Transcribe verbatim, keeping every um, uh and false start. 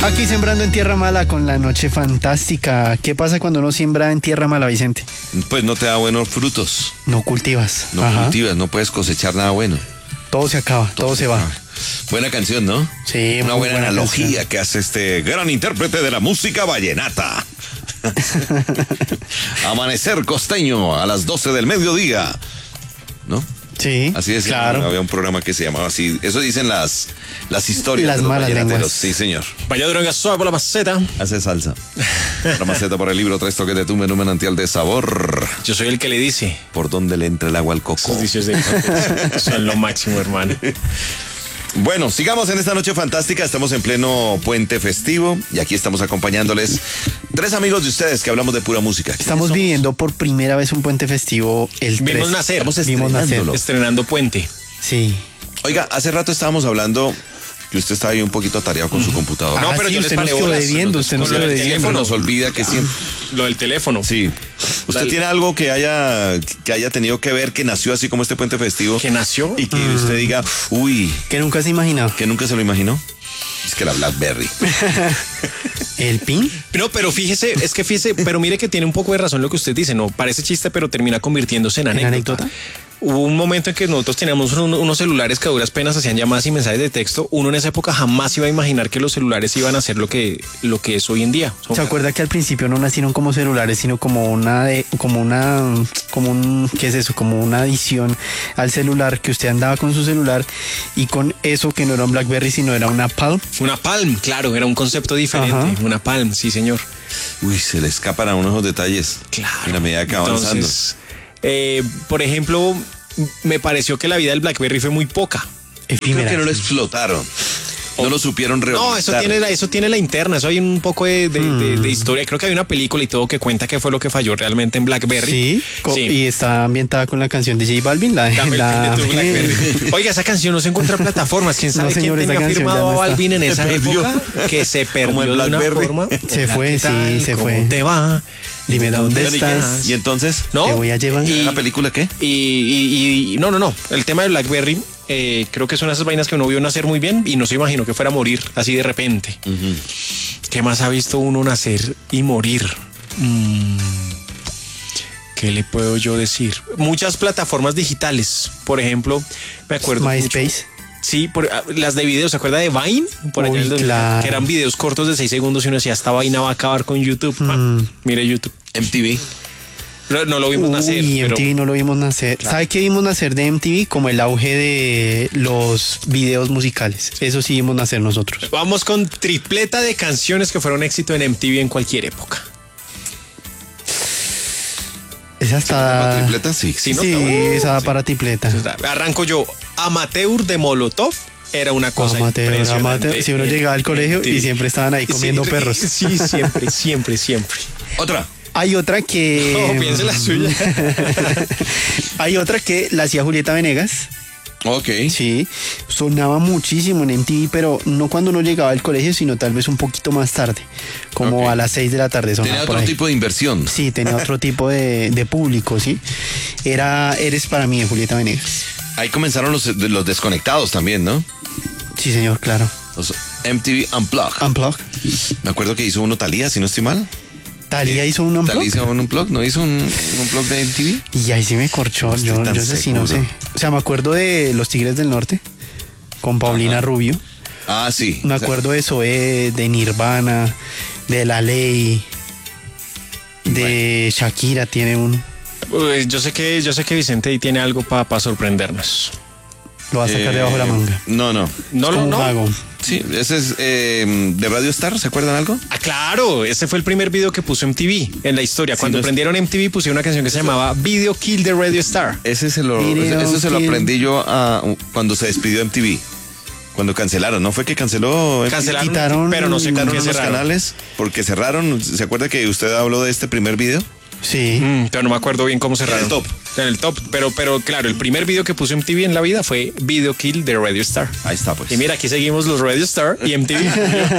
Aquí sembrando en tierra mala con la noche fantástica. ¿Qué pasa cuando uno siembra en tierra mala, Vicente? Pues no te da buenos frutos. No cultivas. No Ajá. cultivas, no puedes cosechar nada bueno. Todo se acaba, todo, todo se, se va. Acaba. Buena canción, ¿no? Sí, una buena, buena analogía canción que hace este gran intérprete de la música vallenata. Amanecer costeño a las doce del mediodía, ¿no? Sí, así es, claro. Había un programa que se llamaba así. Eso dicen las, las historias las de los malas lenguas. Sí, señor. Vaya droga suave por la maceta. Hace salsa. La maceta por el libro, tres toques de tu menú manantial de sabor. Yo soy el que le dice. ¿Por dónde le entra el agua al coco? Esos dichos de son lo máximo, hermano. Bueno, sigamos en esta noche fantástica. Estamos en pleno puente festivo y aquí estamos acompañándoles tres amigos de ustedes que hablamos de pura música. Estamos viviendo por primera vez un puente festivo el tres. Vimos nacer. Estamos Vimos nacer. Estrenando puente. Sí. Oiga, hace rato estábamos hablando que usted está ahí un poquito atareado con su computadora. Ah, No, pero sí, yo les usted nos pareo quedó bolas. debiendo, usted nos Con lo quedó del debiendo. teléfono. Nos olvida que siempre... Lo del teléfono. Sí. ¿Usted Dale. tiene algo que haya, que haya tenido que ver, que nació así como este puente festivo? ¿Que nació? Y que usted diga, uy, Que nunca se imaginaba. que nunca se lo imaginó. Es que la BlackBerry. ¿El pin? No, pero fíjese, es que fíjese, pero mire que tiene un poco de razón lo que usted dice, no parece chiste, pero termina convirtiéndose en ¿En anécdota. anécdota? Hubo un momento en que nosotros teníamos un- unos celulares que a duras penas hacían llamadas y mensajes de texto. Uno en esa época jamás iba a imaginar que los celulares iban a ser lo que, lo que es hoy en día. Son- ¿Se acuerda que al principio no nacieron como celulares, sino como una de, como una, como un, ¿qué es eso? Como una adición al celular, que usted andaba con su celular y con eso que no era un BlackBerry, sino era una Palm. Una Palm, claro, era un concepto diferente. Ajá. Una Palm, sí, señor. Uy, se le escapan a uno esos detalles. Claro. En la medida que va avanzando. Entonces, eh, por ejemplo, me pareció que la vida del BlackBerry fue muy poca. Creo Efímera. que no lo explotaron. No lo supieron reorganizar. No, eso tiene, la, eso tiene la interna, eso hay un poco de, de, de- de historia. Creo que hay una película y todo que cuenta qué fue lo que falló realmente en BlackBerry. Sí, co- y está ambientada con la canción de J Balvin, la, Dame el la- pin de tu BlackBerry. Oiga, esa canción no se encuentra en plataformas. ¿Quién sabe No, señor, quién esa tenía canción ya firmado no a está. Balvin en esa Se perdió. época? Que se Como perdió el de una BlackBerry. forma. Se fue, ¿Qué tal? sí, se ¿Cómo fue. te va? Dime dónde Bueno, ¿y qué? estás. ¿Y entonces? ¿No? Te voy a llevar. Y- ¿Una película qué? Y, y- y- no, no, no. El tema de BlackBerry, eh, creo que son esas vainas que uno vio nacer muy bien y no se imaginó que fuera a morir así de repente. ¿Qué más ha visto uno nacer y morir? Mm, ¿Qué le puedo yo decir? Muchas plataformas digitales. Por ejemplo, me acuerdo mucho- MySpace. Sí, por, ah, las de videos, ¿se acuerda de Vine? Por allá Uy, en el dos mil, claro. que eran videos cortos de seis segundos y uno decía, esta vaina va a acabar con YouTube. Ah, Mm. mire YouTube. M T V. No, no lo vimos nacer. Uy, pero- M T V no lo vimos nacer. ¿Sabe qué vimos nacer de M T V? Como el auge de los videos musicales. Eso sí vimos nacer nosotros. Vamos con tripleta de canciones que fueron éxito en M T V en cualquier época. Esa ¿Para está... tripleta? Sí. Sí, ¿no? Sí, Está bueno. esa para tripleta. Arranco yo. Amateur de Molotov era una cosa Amateur, impresionante. amateur. Si uno llegaba al colegio y siempre estaban ahí comiendo Sí, perros. Sí, siempre, siempre, siempre. Otra. Hay otra que... No, piense la suya. Hay otra que la hacía Julieta Venegas. Ok. Sí, sonaba muchísimo en M T V, pero no cuando uno llegaba al colegio, sino tal vez un poquito más tarde, como Ok. a las seis de la tarde. sonaba Tenía por otro ahí. tipo de inversión. Sí, tenía otro tipo de, de público, sí. Era Eres para mí de Julieta Venegas. Ahí comenzaron los, los desconectados también, ¿no? Sí, señor, claro. Los M T V Unplugged. Unplugged. Me acuerdo que hizo uno Thalía, si no estoy mal. Talía hizo un Thalía Unplugged. hizo un Unplugged, ¿no hizo un, un Unplugged de M T V? Y ahí sí me corchó. No estoy Yo, tan yo sé si no sé. seguro. O sea, me acuerdo de Los Tigres del Norte con Paulina Rubio. Ah, sí. Me O sea, acuerdo de Zoé, de Nirvana, de La Ley, de Shakira tiene un... Uy, yo sé que, yo sé que Vicente ahí tiene algo para sorprendernos. Lo va a sacar eh, debajo de la manga. No, no. No, Es como no, un no. mago. Sí, ese es eh, de Radio Star, ¿se acuerdan algo? Ah, claro, ese fue el primer video que puso M T V en la historia. Sí, Cuando no es- prendieron M T V pusieron una canción que se llamaba Video Kill the Radio Star. Ese se lo, Video eso se lo Kill. aprendí yo a, cuando se despidió M T V. Cuando cancelaron, ¿no fue que canceló? M T V? Cancelaron, quitaron- pero no sé con Quitaron qué los cerraron. canales porque cerraron. ¿Se acuerda que usted habló de este primer video? Sí. Mm, pero no me acuerdo bien cómo cerraron. En el top. En el top. Pero, pero claro, el primer video que puso M T V en la vida fue Video Kill de Radio Star. Ahí está, pues. Y mira, aquí seguimos los Radio Star y M T V.